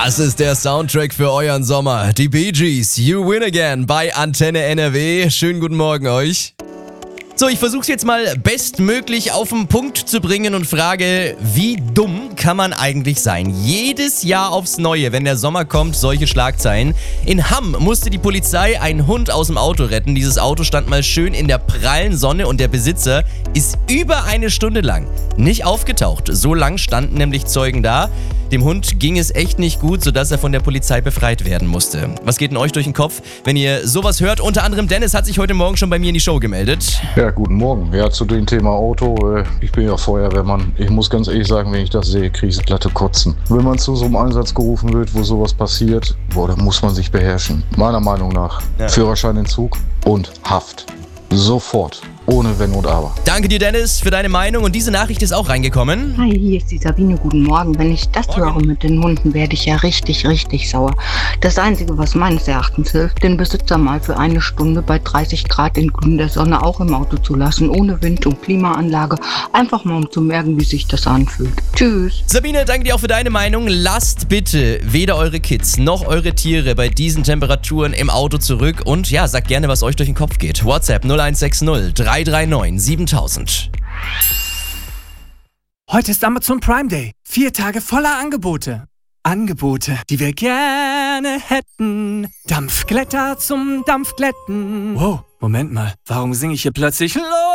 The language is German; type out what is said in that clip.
Das ist der Soundtrack für euren Sommer. Die Bee Gees, You Win Again bei Antenne NRW. Schönen guten Morgen euch. So, ich versuche es jetzt mal bestmöglich auf den Punkt zu bringen und frage, wie dumm kann man eigentlich sein? Jedes Jahr aufs Neue, wenn der Sommer kommt, solche Schlagzeilen. In Hamm musste die Polizei einen Hund aus dem Auto retten. Dieses Auto stand mal schön in der prallen Sonne und der Besitzer ist über eine Stunde lang nicht aufgetaucht. So lang standen nämlich Zeugen da. Dem Hund ging es echt nicht gut, sodass er von der Polizei befreit werden musste. Was geht denn euch durch den Kopf, wenn ihr sowas hört? Unter anderem Dennis hat sich heute Morgen schon bei mir in die Show gemeldet. Ja, guten Morgen. Ja, zu dem Thema Auto. Ich bin ja Feuerwehrmann. Ich muss ganz ehrlich sagen, wenn ich das sehe, kriege ich glatte Kotzen. Wenn man zu so einem Einsatz gerufen wird, wo sowas passiert, da muss man sich beherrschen. Meiner Meinung nach. Ja. Führerscheinentzug und Haft. Sofort. Ohne Wenn und Aber. Danke dir, Dennis, für deine Meinung. Und diese Nachricht ist auch reingekommen. Hi, hier ist die Sabine. Guten Morgen. Wenn ich das höre mit den Hunden, werde ich ja richtig sauer. Das Einzige, was meines Erachtens hilft, den Besitzer mal für eine Stunde bei 30 Grad in glühender Sonne auch im Auto zu lassen, ohne Wind und Klimaanlage. Einfach mal, um zu merken, wie sich das anfühlt. Tschüss. Sabine, danke dir auch für deine Meinung. Lasst bitte weder eure Kids noch eure Tiere bei diesen Temperaturen im Auto zurück. Und ja, sagt gerne, was euch durch den Kopf geht. WhatsApp 0160 339 7000. Heute ist Amazon Prime Day. 4 Tage voller Angebote. Angebote, die wir gerne hätten. Dampfglätter zum Dampfglätten. Wow, Moment mal. Warum singe ich hier plötzlich los?